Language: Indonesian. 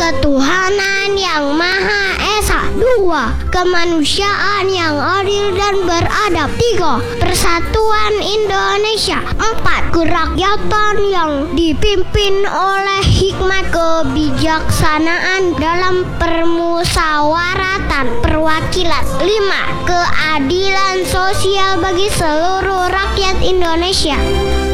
ketuhanan yang Maha Esa. 2. Kemanusiaan yang adil dan beradab. 3. Persatuan Indonesia. 4. Kerakyatan yang dipimpin oleh hikmat kebijaksanaan dalam permusyawaratan perwakilan. 5. Keadilan sosial bagi seluruh rakyat Indonesia.